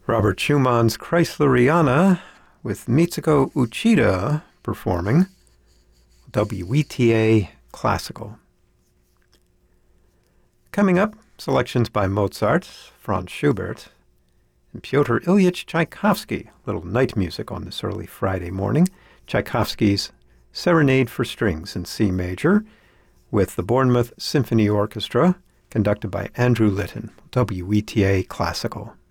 Robert Schumann's Kreisleriana with Mitsuko Uchida performing WETA Classical. Coming up, selections by Mozart, Franz Schubert, and Pyotr Ilyich Tchaikovsky, little night music on this early Friday morning. Tchaikovsky's Serenade for Strings in C major with the Bournemouth Symphony Orchestra, conducted by Andrew Litton, WETA Classical.